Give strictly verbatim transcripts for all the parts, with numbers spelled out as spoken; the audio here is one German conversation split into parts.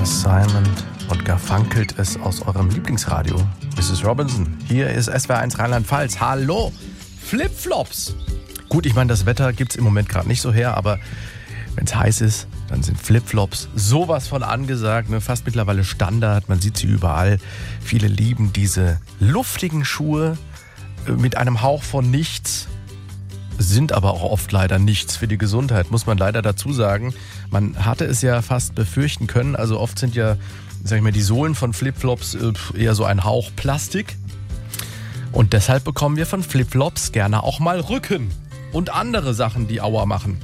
Silent und Garfunkelt es aus eurem Lieblingsradio. Missus Robinson, hier ist S W R eins Rheinland-Pfalz. Hallo, Flipflops. Gut, ich meine, das Wetter gibt es im Moment gerade nicht so her, aber wenn es heiß ist, dann sind Flipflops sowas von angesagt, ne? Fast mittlerweile Standard, man sieht sie überall. Viele lieben diese luftigen Schuhe mit einem Hauch von nichts, sind aber auch oft leider nichts für die Gesundheit, muss man leider dazu sagen. Man hatte es ja fast befürchten können, also oft sind ja, sag ich mal, die Sohlen von Flipflops eher so ein Hauch Plastik. Und deshalb bekommen wir von Flipflops gerne auch mal Rücken und andere Sachen, die Aua machen.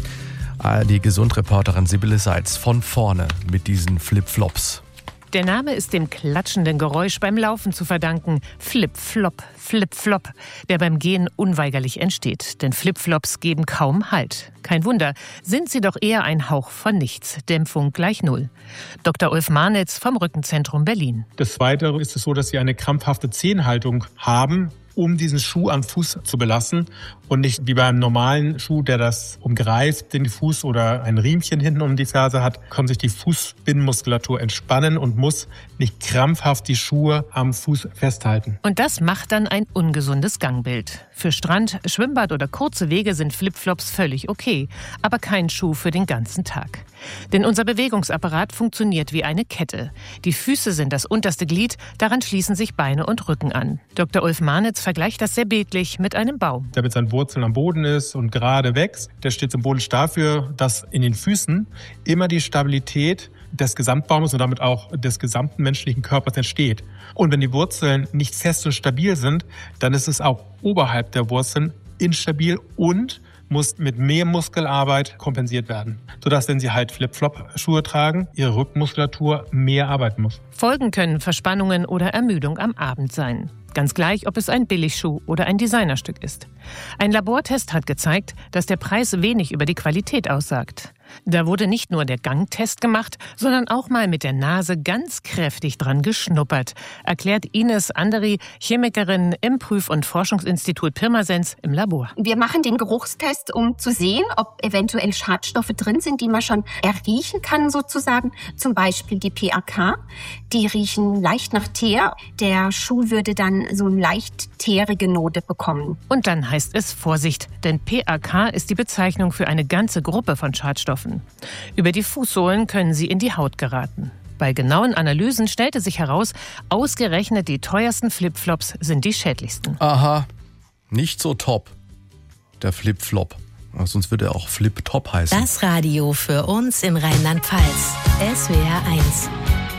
Die Gesundreporterin Sibylle Seitz von vorne mit diesen Flipflops. Der Name ist dem klatschenden Geräusch beim Laufen zu verdanken. Flip-Flop, Flip-Flop, der beim Gehen unweigerlich entsteht. Denn Flipflops geben kaum Halt. Kein Wunder, sind sie doch eher ein Hauch von nichts. Dämpfung gleich null. Doktor Ulf Marnitz vom Rückenzentrum Berlin. Des Weiteren ist es so, dass sie eine krampfhafte Zehenhaltung haben, um diesen Schuh am Fuß zu belassen und nicht wie beim normalen Schuh, der das umgreift, den Fuß oder ein Riemchen hinten um die Ferse hat, kann sich die Fußbindmuskulatur entspannen und muss nicht krampfhaft die Schuhe am Fuß festhalten. Und das macht dann ein ungesundes Gangbild. Für Strand, Schwimmbad oder kurze Wege sind Flipflops völlig okay, aber kein Schuh für den ganzen Tag. Denn unser Bewegungsapparat funktioniert wie eine Kette. Die Füße sind das unterste Glied, daran schließen sich Beine und Rücken an. Doktor Ulf Marnitz vergleicht das sehr bildlich mit einem Baum. Der mit seinen Wurzeln am Boden ist und gerade wächst, der steht symbolisch dafür, dass in den Füßen immer die Stabilität des Gesamtbaumes und damit auch des gesamten menschlichen Körpers entsteht. Und wenn die Wurzeln nicht fest und stabil sind, dann ist es auch oberhalb der Wurzeln instabil und muss mit mehr Muskelarbeit kompensiert werden, sodass, wenn Sie halt Flip-Flop-Schuhe tragen, Ihre Rückenmuskulatur mehr arbeiten muss. Folgen können Verspannungen oder Ermüdung am Abend sein. Ganz gleich, ob es ein Billigschuh oder ein Designerstück ist. Ein Labortest hat gezeigt, dass der Preis wenig über die Qualität aussagt. Da wurde nicht nur der Gangtest gemacht, sondern auch mal mit der Nase ganz kräftig dran geschnuppert, erklärt Ines Anderi, Chemikerin im Prüf- und Forschungsinstitut Pirmasens im Labor. Wir machen den Geruchstest, um zu sehen, ob eventuell Schadstoffe drin sind, die man schon erriechen kann sozusagen. Zum Beispiel die P A K. Die riechen leicht nach Teer. Der Schuh würde dann so eine leicht teerige Note bekommen. Und dann heißt es Vorsicht, denn P A K ist die Bezeichnung für eine ganze Gruppe von Schadstoffen. Über die Fußsohlen können sie in die Haut geraten. Bei genauen Analysen stellte sich heraus, ausgerechnet die teuersten Flipflops sind die schädlichsten. Aha, nicht so top, der Flipflop. Sonst würde er auch Flip-Top heißen. Das Radio für uns in Rheinland-Pfalz. S W R eins.